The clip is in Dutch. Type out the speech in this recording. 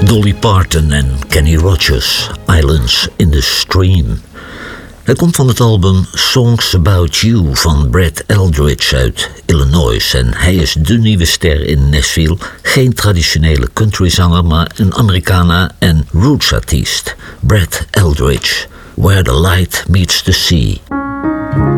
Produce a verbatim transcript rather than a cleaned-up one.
Dolly Parton en Kenny Rogers, Islands in the Stream. Hij komt van het album Songs About You van Brad Eldridge uit Illinois. En hij is de nieuwe ster in Nashville. Geen traditionele countryzanger, maar een Americana en rootsartiest. Brad Eldridge, Where the Light Meets the Sea.